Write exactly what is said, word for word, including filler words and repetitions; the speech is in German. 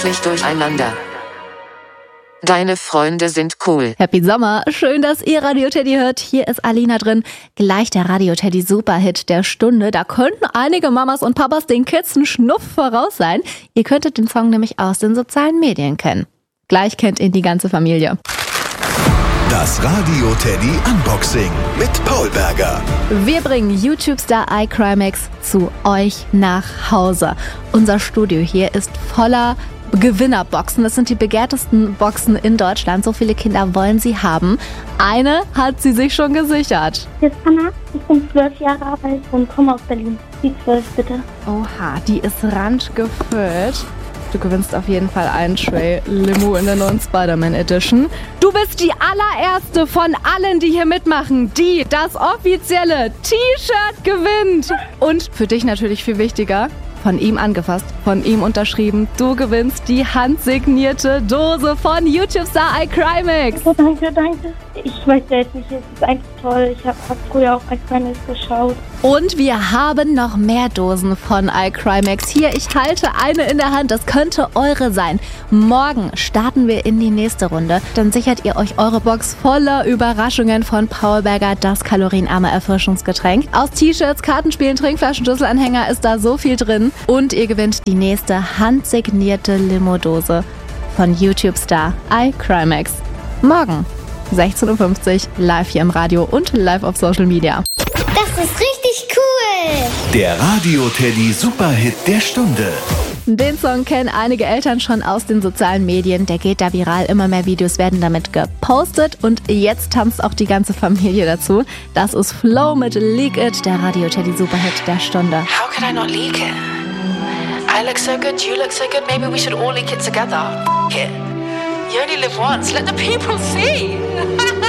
wirklich durcheinander. Deine Freunde sind cool. Happy Sommer, schön, dass ihr Radio Teddy hört. Hier ist Alina drin. Gleich der Radio Teddy Superhit der Stunde. Da könnten einige Mamas und Papas den Kids einen Schnuff voraus sein. Ihr könntet den Song nämlich aus den sozialen Medien kennen. Gleich kennt ihn die ganze Familie. Das Radio Teddy Unboxing mit Paul Berger. Wir bringen YouTube-Star iCrimex zu euch nach Hause. Unser Studio hier ist voller Gewinnerboxen. Das sind die begehrtesten Boxen in Deutschland. So viele Kinder wollen sie haben. Eine hat sie sich schon gesichert. Hier ist Anna, ich bin zwölf Jahre alt und komme aus Berlin. Die zwölf bitte. Oha, die ist randgefüllt. Du gewinnst auf jeden Fall einen Tray Limo in der neuen Spider-Man Edition. Du bist die allererste von allen, die hier mitmachen, die das offizielle T-Shirt gewinnt. Und für dich natürlich viel wichtiger, von ihm angefasst, von ihm unterschrieben. Du gewinnst die handsignierte Dose von YouTube-Star iCrimex. Oh, danke, danke. Ich weiß selbst nicht, es ist eigentlich toll. Ich habe hab früher auch iCrimex geschaut. Und wir haben noch mehr Dosen von iCrimex. Hier, ich halte eine in der Hand. Das könnte eure sein. Morgen starten wir in die nächste Runde. Dann sichert ihr euch eure Box voller Überraschungen von Paul Berger, das kalorienarme Erfrischungsgetränk. Aus T-Shirts, Kartenspielen, Trinkflaschen, Schlüsselanhänger ist da so viel drin. Und ihr gewinnt die nächste handsignierte Limo-Dose von YouTube-Star iCrimex. Morgen, sechzehn Uhr fünfzig, live hier im Radio und live auf Social Media. Das ist richtig cool! Der Radio Teddy Superhit der Stunde. Den Song kennen einige Eltern schon aus den sozialen Medien. Der geht da viral, immer mehr Videos werden damit gepostet. Und jetzt tanzt auch die ganze Familie dazu. Das ist Flow mit Leak It, der Radio Teddy Superhit der Stunde. How could I not leak it? I look so good, you look so good, maybe we should all leak it together. F*** it. You only live once, let the people see.